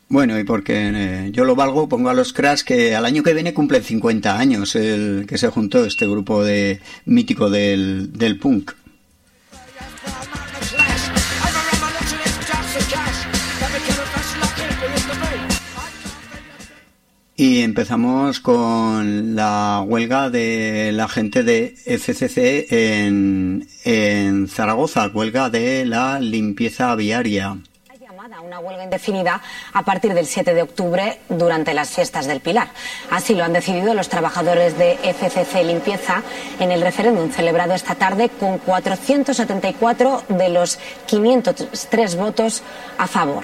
Bueno, y porque yo lo valgo, pongo a los Crash que al año que viene cumplen 50 años el que se juntó este grupo de mítico del punk. Y empezamos con la huelga de la gente de FCC en Zaragoza, huelga de la limpieza viaria. Una huelga indefinida a partir del 7 de octubre durante las fiestas del Pilar. Así lo han decidido los trabajadores de FCC Limpieza en el referéndum celebrado esta tarde con 474 de los 503 votos a favor.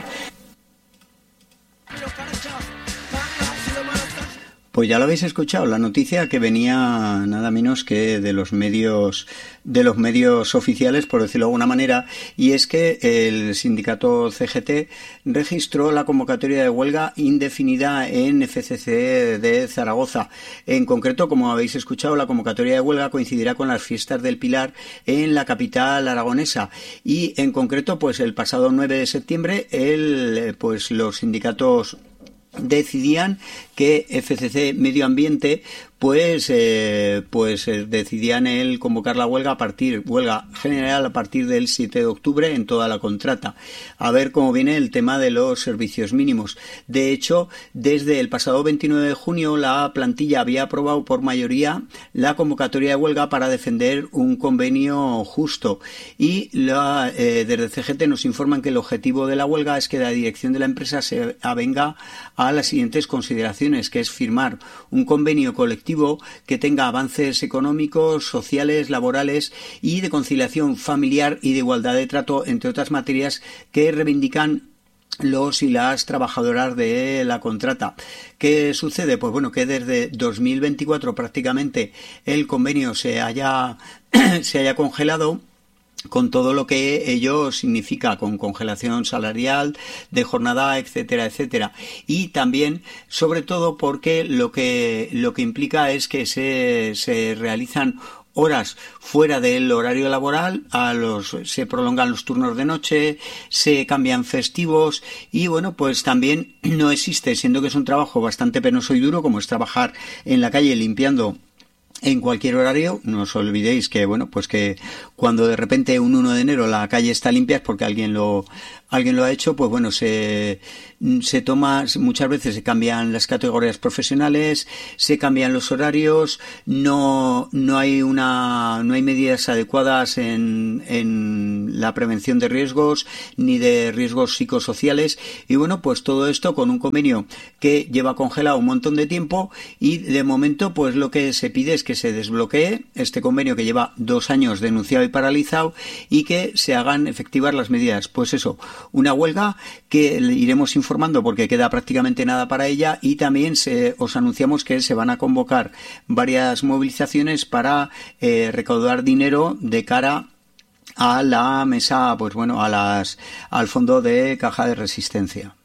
Pues ya lo habéis escuchado, la noticia que venía nada menos que de los medios oficiales, por decirlo de alguna manera, y es que el sindicato CGT registró la convocatoria de huelga indefinida en FCC de Zaragoza. En concreto, como habéis escuchado, la convocatoria de huelga coincidirá con las fiestas del Pilar en la capital aragonesa y en concreto, pues el pasado 9 de septiembre, los sindicatos decidían que FCC Medio Ambiente decidían el convocar la huelga general a partir del 7 de octubre en toda la contrata. A ver cómo viene el tema de los servicios mínimos. De hecho, desde el pasado 29 de junio la plantilla había aprobado por mayoría la convocatoria de huelga para defender un convenio justo y desde CGT nos informan que el objetivo de la huelga es que la dirección de la empresa se avenga a las siguientes consideraciones, que es firmar un convenio colectivo que tenga avances económicos, sociales, laborales y de conciliación familiar y de igualdad de trato, entre otras materias que reivindican los y las trabajadoras de la contrata. ¿Qué sucede? Pues bueno, que desde 2024 prácticamente el convenio se haya congelado, con todo lo que ello significa, con congelación salarial, de jornada, etcétera, etcétera. Y también, sobre todo, porque lo que implica es que se realizan horas fuera del horario laboral, se prolongan los turnos de noche, se cambian festivos y bueno, pues también no existe, siendo que es un trabajo bastante penoso y duro, como es trabajar en la calle limpiando en cualquier horario. No os olvidéis que pues que cuando de repente un 1 de enero la calle está limpia es porque alguien lo ha hecho. Pues bueno, se toma, muchas veces se cambian las categorías profesionales, se cambian los horarios, no hay medidas adecuadas en la prevención de riesgos ni de riesgos psicosociales y bueno, pues todo esto con un convenio que lleva congelado un montón de tiempo y de momento pues lo que se pide es que se desbloquee este convenio que lleva 2 años denunciado y paralizado y que se hagan efectivas las medidas. Pues eso, una huelga que le iremos informando porque queda prácticamente nada para ella y también os anunciamos que se van a convocar varias movilizaciones para recaudar dinero de cara a la mesa, al fondo de caja de resistencia.